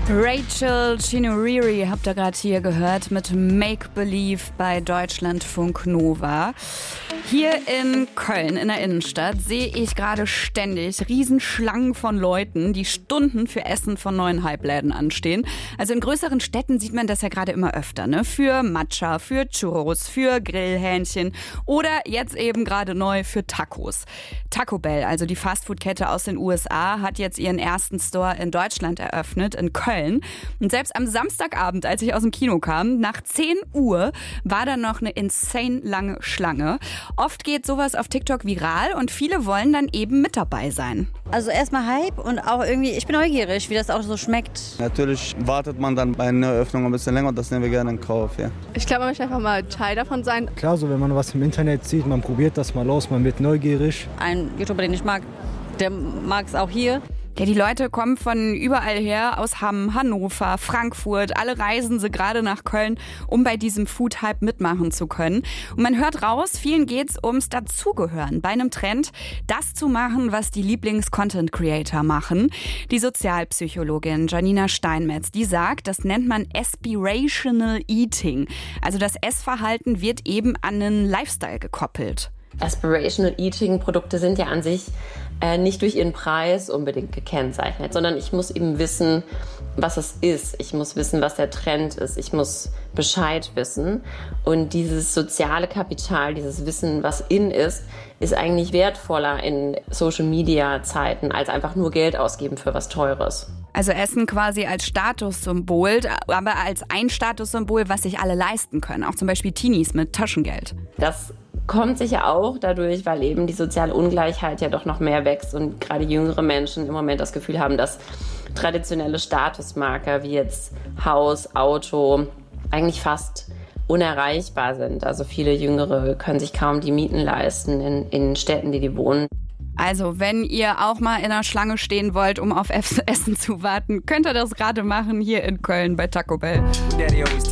Rachel Chinuriri habt ihr gerade hier gehört mit Make Believe bei Deutschlandfunk Nova. Hier in Köln, in der Innenstadt, sehe ich gerade ständig Riesenschlangen von Leuten, die Stunden für Essen von neuen Halbläden anstehen. Also in größeren Städten sieht man das ja gerade immer öfter, ne? Für Matcha, für Churros, für Grillhähnchen oder jetzt eben gerade neu für Tacos. Taco Bell, also die Fastfood-Kette aus den USA, hat jetzt ihren ersten Store in Deutschland eröffnet, in Köln. Und selbst am Samstagabend, als ich aus dem Kino kam, nach 10 Uhr, war da noch eine insane lange Schlange. Oft geht sowas auf TikTok viral und viele wollen dann eben mit dabei sein. Also erstmal Hype und auch irgendwie, ich bin neugierig, wie das auch so schmeckt. Natürlich wartet man dann bei einer Eröffnung ein bisschen länger und das nehmen wir gerne in Kauf, ja. Ich glaube, man möchte einfach mal Teil davon sein. Klar, so wenn man was im Internet sieht, man probiert das mal aus, man wird neugierig. Ein YouTuber, den ich mag, der mag es auch hier. Ja, die Leute kommen von überall her, aus Hamm, Hannover, Frankfurt. Alle reisen sie gerade nach Köln, um bei diesem Food-Hype mitmachen zu können. Und man hört raus, vielen geht's ums Dazugehören. Bei einem Trend, das zu machen, was die Lieblings-Content-Creator machen. Die Sozialpsychologin Janina Steinmetz, die sagt, das nennt man Aspirational Eating. Also das Essverhalten wird eben an einen Lifestyle gekoppelt. Aspirational Eating Produkte sind ja an sich nicht durch ihren Preis unbedingt gekennzeichnet, sondern ich muss eben wissen, was es ist. Ich muss wissen, was der Trend ist. Ich muss Bescheid wissen. Und dieses soziale Kapital, dieses Wissen, was in ist eigentlich wertvoller in Social-Media-Zeiten, als einfach nur Geld ausgeben für was Teures. Also Essen quasi als Statussymbol, aber als ein Statussymbol, was sich alle leisten können. Auch zum Beispiel Teenies mit Taschengeld. Das kommt sicher auch dadurch, weil eben die soziale Ungleichheit ja doch noch mehr wächst und gerade jüngere Menschen im Moment das Gefühl haben, dass traditionelle Statusmarker wie jetzt Haus, Auto eigentlich fast unerreichbar sind. Also viele Jüngere können sich kaum die Mieten leisten in Städten, die wohnen. Also, wenn ihr auch mal in einer Schlange stehen wollt, um auf Essen zu warten, könnt ihr das gerade machen hier in Köln bei Taco Bell.